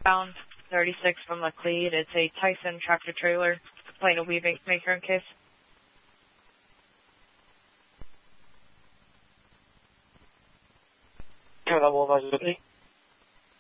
southbound 36 from Laclede. It's a Tyson tractor trailer, playing a weaving maker in case. Level advisory.